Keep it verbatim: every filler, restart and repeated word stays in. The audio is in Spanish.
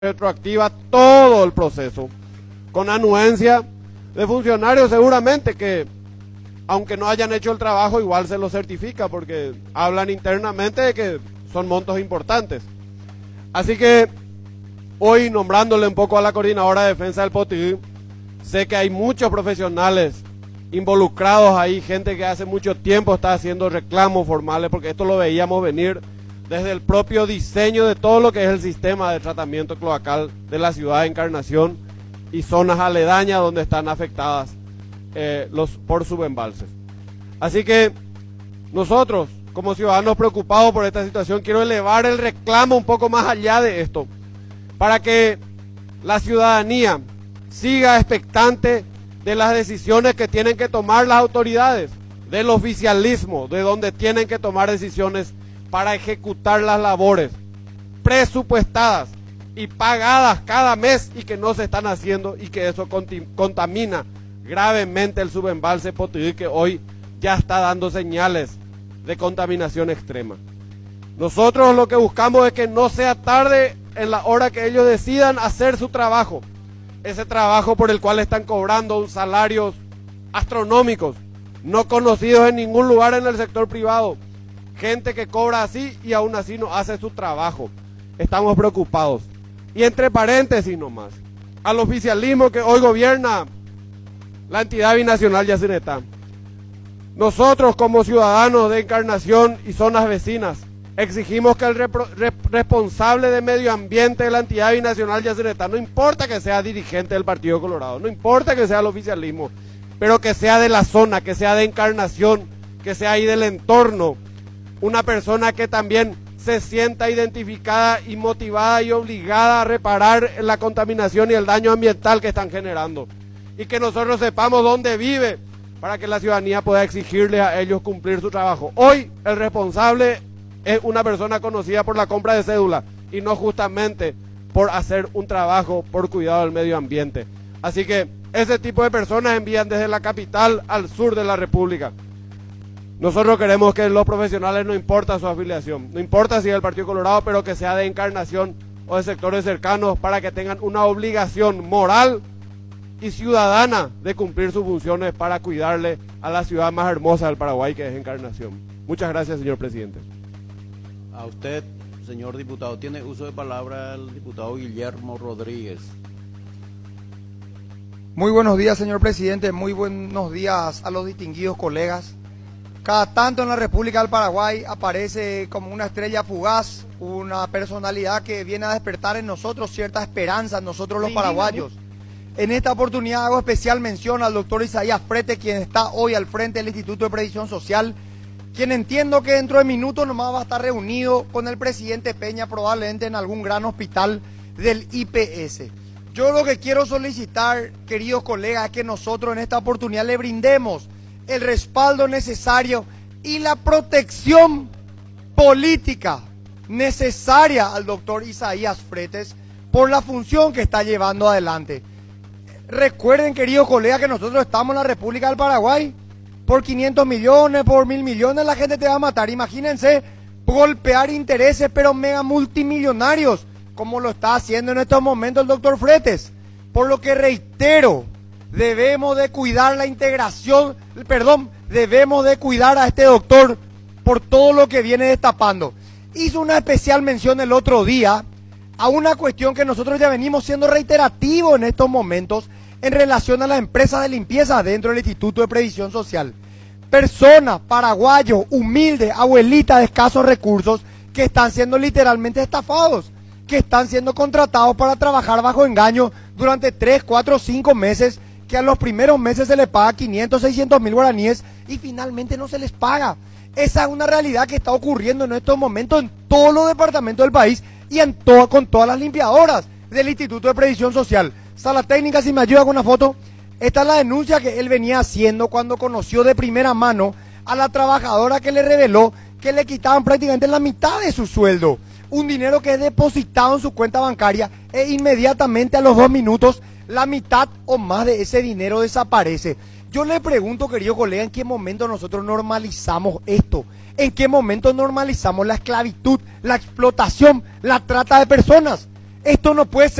retroactiva todo el proceso, con anuencia de funcionarios seguramente que, aunque no hayan hecho el trabajo, igual se lo certifica porque hablan internamente de que son montos importantes. Así que hoy, nombrándole un poco a la coordinadora de defensa del P O T I, sé que hay muchos profesionales involucrados ahí, gente que hace mucho tiempo está haciendo reclamos formales, porque esto lo veíamos venir desde el propio diseño de todo lo que es el sistema de tratamiento cloacal de la ciudad de Encarnación y zonas aledañas donde están afectadas eh, los, por subembalses. Así que nosotros, como ciudadanos preocupados por esta situación, quiero elevar el reclamo un poco más allá de esto, para que la ciudadanía siga expectante de las decisiones que tienen que tomar las autoridades, del oficialismo, de donde tienen que tomar decisiones para ejecutar las labores presupuestadas y pagadas cada mes y que no se están haciendo, y que eso contamina gravemente el subembalse P O T I, que hoy ya está dando señales de contaminación extrema. Nosotros lo que buscamos es que no sea tarde en la hora que ellos decidan hacer su trabajo, ese trabajo por el cual están cobrando salarios astronómicos, no conocidos en ningún lugar en el sector privado. Gente que cobra así y aún así no hace su trabajo. Estamos preocupados. Y entre paréntesis nomás, al oficialismo que hoy gobierna la entidad binacional Yacyretá, nosotros como ciudadanos de Encarnación y zonas vecinas exigimos que el repro, rep, responsable de medio ambiente de la entidad binacional Yacyretá, no importa que sea dirigente del Partido Colorado, no importa que sea el oficialismo, pero que sea de la zona, que sea de Encarnación, que sea ahí del entorno, una persona que también se sienta identificada y motivada y obligada a reparar la contaminación y el daño ambiental que están generando. Y que nosotros sepamos dónde vive para que la ciudadanía pueda exigirle a ellos cumplir su trabajo. Hoy el responsable es una persona conocida por la compra de cédula y no justamente por hacer un trabajo por cuidado del medio ambiente. Así que ese tipo de personas envían desde la capital al sur de la República. Nosotros queremos que los profesionales, no importa su afiliación, no importa si es del Partido Colorado, pero que sea de Encarnación o de sectores cercanos, para que tengan una obligación moral y ciudadana de cumplir sus funciones para cuidarle a la ciudad más hermosa del Paraguay, que es Encarnación. Muchas gracias, señor presidente. A usted, señor diputado. Tiene uso de palabra el diputado Guillermo Rodríguez. Muy buenos días, señor presidente. Muy buenos días a los distinguidos colegas. Cada tanto en la República del Paraguay aparece como una estrella fugaz, una personalidad que viene a despertar en nosotros cierta esperanza, en nosotros los paraguayos. En esta oportunidad hago especial mención al doctor Isaías Fretes, quien está hoy al frente del Instituto de Previsión Social, quien entiendo que dentro de minutos nomás va a estar reunido con el presidente Peña, probablemente en algún gran hospital del I P S. Yo lo que quiero solicitar, queridos colegas, es que nosotros en esta oportunidad le brindemos el respaldo necesario y la protección política necesaria al doctor Isaías Fretes por la función que está llevando adelante. Recuerden, queridos colegas, que nosotros estamos en la República del Paraguay. Por quinientos millones, por mil millones la gente te va a matar. Imagínense golpear intereses pero mega multimillonarios, como lo está haciendo en estos momentos el doctor Fretes. Por lo que reitero, debemos de cuidar la integración, perdón, debemos de cuidar a este doctor por todo lo que viene destapando. Hizo una especial mención el otro día a una cuestión que nosotros ya venimos siendo reiterativos en estos momentos en relación a las empresas de limpieza dentro del Instituto de Previsión Social. Personas, paraguayos, humildes, abuelitas de escasos recursos que están siendo literalmente estafados, que están siendo contratados para trabajar bajo engaño durante tres, cuatro, cinco meses, que a los primeros meses se les paga quinientos, seiscientos mil guaraníes y finalmente no se les paga. Esa es una realidad que está ocurriendo en estos momentos en todos los departamentos del país y en todo, con todas las limpiadoras del Instituto de Previsión Social. Sala técnica, si me ayuda con una foto. Esta es la denuncia que él venía haciendo cuando conoció de primera mano a la trabajadora que le reveló que le quitaban prácticamente la mitad de su sueldo. Un dinero que es depositado en su cuenta bancaria e inmediatamente a los dos minutos la mitad o más de ese dinero desaparece. Yo le pregunto, querido colega, ¿en qué momento nosotros normalizamos esto? ¿En qué momento normalizamos la esclavitud, la explotación, la trata de personas? Esto no puede ser